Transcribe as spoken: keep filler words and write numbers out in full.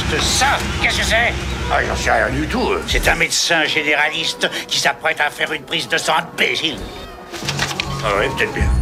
généraliste, ça, qu'est-ce que c'est? Ah, j'en sais rien du tout. C'est un médecin généraliste qui s'apprête à faire une prise de sang imbécile. Ah oui, peut-être bien.